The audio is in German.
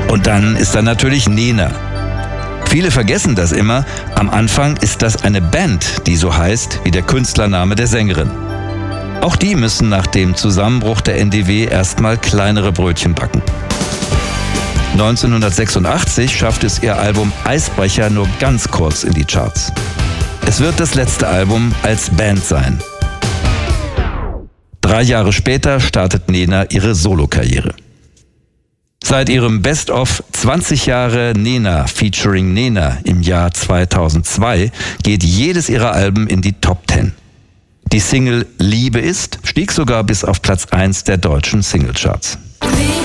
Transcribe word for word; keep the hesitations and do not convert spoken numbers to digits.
Und dann ist da natürlich Nena. Viele vergessen das immer. Am Anfang ist das eine Band, die so heißt wie der Künstlername der Sängerin. Auch die müssen nach dem Zusammenbruch der N D W erstmal kleinere Brötchen backen. neunzehnhundertsechsundachtzig schafft es ihr Album Eisbrecher nur ganz kurz in die Charts. Es wird das letzte Album als Band sein. Drei Jahre später startet Nena ihre Solokarriere. Seit ihrem Best-of zwanzig Jahre Nena featuring Nena im Jahr zweitausendzwei geht jedes ihrer Alben in die Top Ten. Die Single Liebe ist stieg sogar bis auf Platz eins der deutschen Singlecharts.